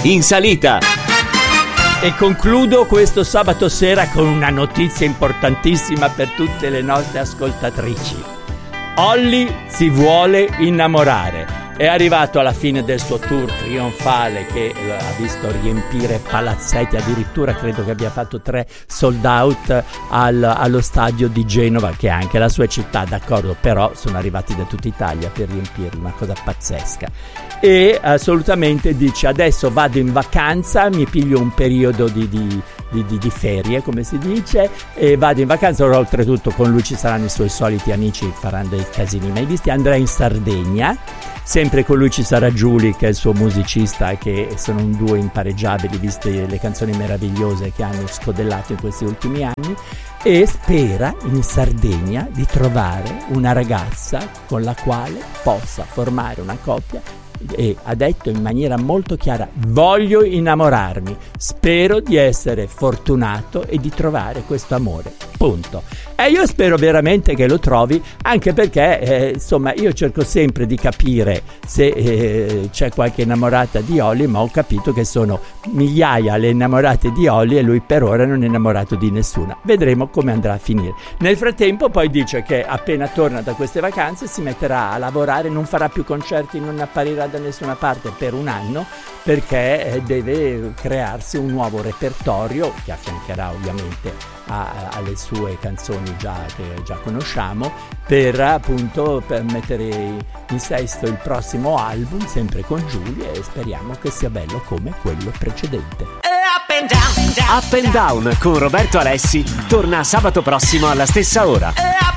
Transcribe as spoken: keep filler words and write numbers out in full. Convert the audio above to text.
in salita. E concludo questo sabato sera con una notizia importantissima per tutte le nostre ascoltatrici. Olly si vuole innamorare. È arrivato alla fine del suo tour trionfale che ha visto riempire palazzetti, addirittura credo che abbia fatto tre sold out al, allo stadio di Genova, che è anche la sua città, d'accordo, però sono arrivati da tutta Italia per riempirlo, una cosa pazzesca. E assolutamente dice: adesso vado in vacanza, mi piglio un periodo di, di, di, di, di ferie, come si dice, e vado in vacanza. Ora, oltretutto, con lui ci saranno i suoi soliti amici, faranno dei casini mai visti. Andrà in Sardegna. Sempre con lui ci sarà Giulia, che è il suo musicista, che sono un duo impareggiabili viste le canzoni meravigliose che hanno scodellato in questi ultimi anni, e spera in Sardegna di trovare una ragazza con la quale possa formare una coppia, e ha detto in maniera molto chiara: voglio innamorarmi, spero di essere fortunato e di trovare questo amore, punto. E io spero veramente che lo trovi, anche perché eh, insomma io cerco sempre di capire se eh, c'è qualche innamorata di Olly, ma ho capito che sono migliaia le innamorate di Olly e lui per ora non è innamorato di nessuna. Vedremo come andrà a finire. Nel frattempo poi dice che appena torna da queste vacanze si metterà a lavorare, non farà più concerti, non apparirà da nessuna parte per un anno, perché eh, deve crearsi un nuovo repertorio che affiancherà ovviamente a, alle sue canzoni già che già conosciamo, per appunto per mettere in sesto il prossimo album sempre con Giulia, e speriamo che sia bello come quello precedente. Up and down, down, Up and Down con Roberto Alessi torna sabato prossimo alla stessa ora.